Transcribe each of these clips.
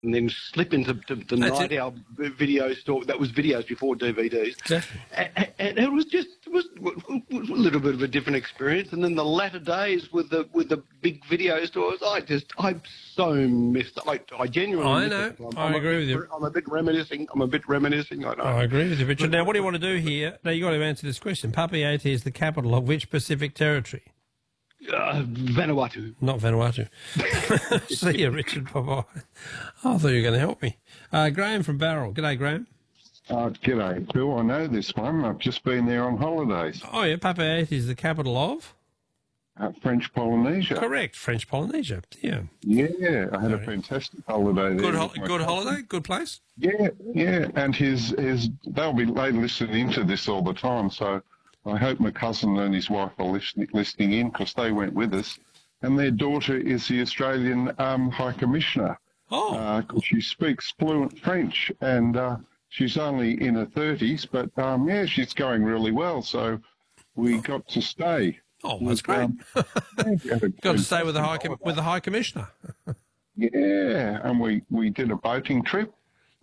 and then slip into the Night Owl video store. That was videos before DVDs. Exactly. And it was a little bit of a different experience. And then the latter days with the big video stores, I so missed it. I genuinely miss it. I agree with you. I'm a bit reminiscing. I know. I agree with you, Richard. Now, what do you want to do here? Now, you've got to answer this question. Papeete is the capital of which Pacific territory? Vanuatu. Not Vanuatu. See you, Richard. Bye-bye. I thought you were going to help me. Graham from Barrel. G'day, Graham. G'day, Bill. I know this one. I've just been there on holidays. Oh, yeah. Papeete is the capital of? French Polynesia. Correct. French Polynesia. Yeah. Yeah, I had a fantastic holiday there. Good holiday? Good place? Yeah. And they'll be listening to this all the time, so I hope my cousin and his wife are listening in because they went with us. And their daughter is the Australian High Commissioner. Oh. She speaks fluent French, and she's only in her 30s, but, she's going really well. So we got to stay. Oh, that's great. Got to stay with the High Commissioner. Yeah, and we did a boating trip.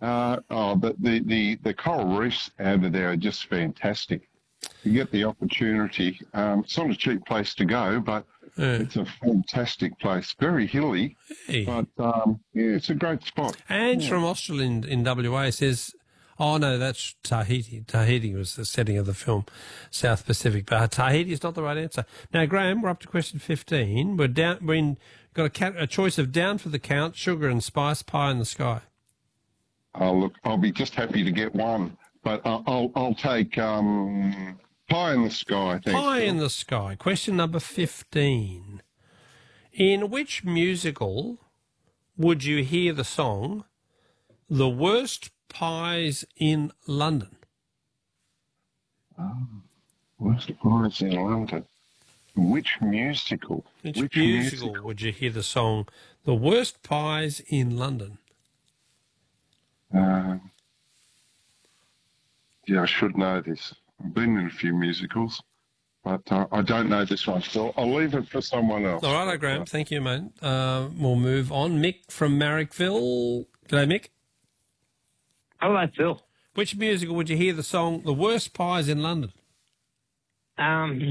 The coral reefs over there are just fantastic. You get the opportunity. It's not a cheap place to go, but it's a fantastic place. Very hilly, but it's a great spot. Ange from Austral in WA says, oh, no, that's Tahiti. Tahiti was the setting of the film, South Pacific. But Tahiti is not the right answer. Now, Graham, we're up to question 15. We've got a choice of Down for the Count, Sugar and Spice, Pie in the Sky. Oh, look, I'll be just happy to get one. But I'll take Pie in the Sky. Thanks, Pie in the Sky. Question number 15. In which musical would you hear the song The Worst Pies in London? Worst Pies in London. Which musical? Which musical would you hear the song The Worst Pies in London? Yeah, I should know this. I've been in a few musicals, but I don't know this one, so I'll leave it for someone else. All right, Graham. Thank you, mate. We'll move on. Mick from Marrickville. G'day, Mick. Hello, Phil. Which musical would you hear the song The Worst Pies in London? I've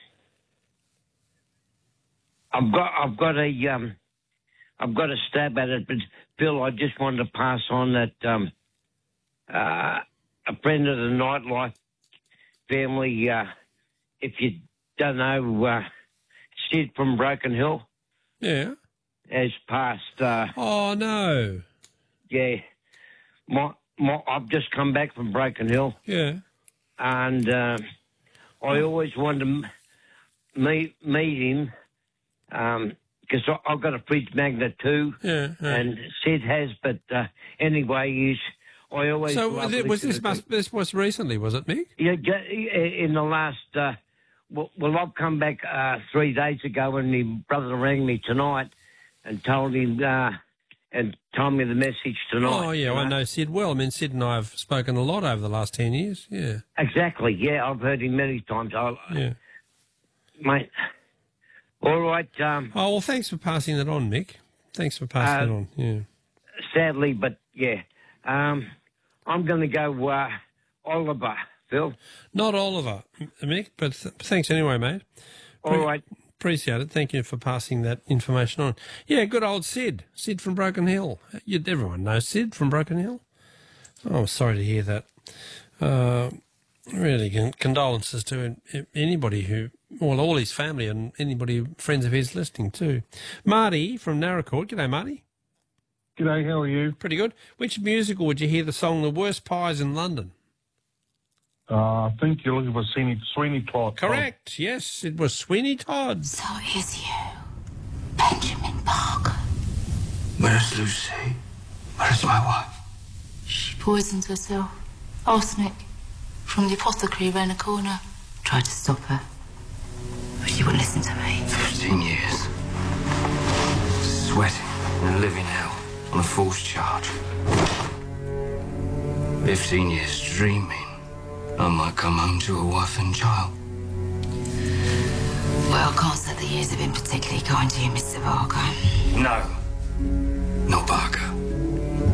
got a stab at it, but Phil, I just wanted to pass on that a friend of the Nightlife family, if you don't know, Sid from Broken Hill. Yeah. Has passed. Oh, no. Yeah. I've just come back from Broken Hill. Yeah. And I always wanted to meet him because I've got a fridge magnet too. Yeah. And Sid has, but anyway, I always. So this was recently, was it, Mick? Yeah, in the last. Well, I've come back 3 days ago, and my brother rang me tonight and told him and told me the message tonight. Oh yeah, I know Sid well. I mean, Sid and I have spoken a lot over the last 10 years. Yeah. Exactly. Yeah, I've heard him many times. Yeah. Mate. All right. Oh well, thanks for passing that on, Mick. Thanks for passing it on. Yeah. Sadly, but yeah. I'm going to go Oliver, Phil. Not Oliver, Mick, but thanks anyway, mate. All right. Appreciate it. Thank you for passing that information on. Yeah, good old Sid. Sid from Broken Hill. Everyone knows Sid from Broken Hill. Oh, I'm sorry to hear that. Really, condolences to anybody who, well, all his family and anybody, friends of his listening too. Marty from Narracourt. G'day, Marty. G'day, how are you? Pretty good. Which musical would you hear the song The Worst Pies in London? I think you're looking for Sweeney Todd. Correct, yes, it was Sweeney Todd. So is you, Benjamin Parker. Where's Lucy? Where's my wife? She poisoned herself. Arsenic. From the apothecary round the corner. Tried to stop her, but she wouldn't listen to me. 15 years. Sweating and living hell on a false charge. 15 years dreaming I might come home to a wife and child. Well, I can't say the years have been particularly kind to you, Mr. Parker. No. Not Parker.